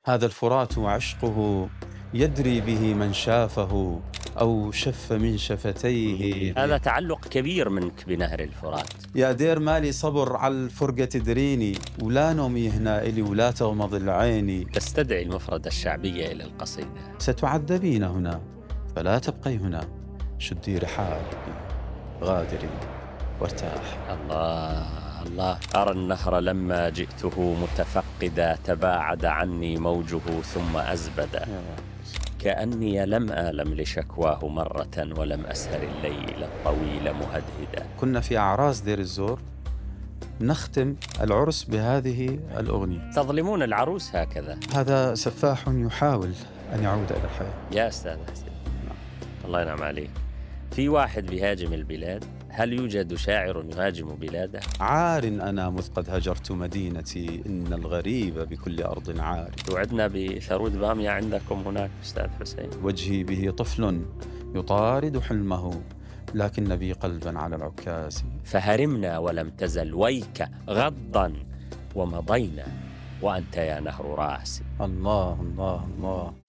هذا الفرات عشقه يدري به من شافه أو شف من شفتيه. هذا تعلق كبير منك بنهر الفرات. يا دير مالي صبر على الفرقة تدريني، ولا نومي هنا إلي ولا تغمض العيني. تستدعي المفردة الشعبية إلى القصيدة. ستعذبين هنا فلا تبقي هنا، شدي رحالك غادري وارتاح. الله الله، أرى النهر لما جئته متفقدا تباعد عني موجه ثم أزبدا، كأني لم آلم لشكواه مرة ولم أسهر الليل الطويل مهدهدا. كنا في أعراس دير الزور نختم العرس بهذه الأغنية. تظلمون العروس هكذا. هذا سفاح يحاول أن يعود إلى الحياة. يا أستاذ حسين، الله ينعم عليك. في واحد بيهاجم البلاد، هل يوجد شاعر يهاجم بلاده؟ عار أنا مذ قد هجرت مدينتي، إن الغريب بكل أرض عار. توعدنا بثرود بامية عندكم هناك أستاذ حسين. وجهي به طفل يطارد حلمه، لكن بي قلبا على العكاز. فهرمنا ولم تزل ويك غضا، ومضينا وأنت يا نهر راسي. الله الله الله.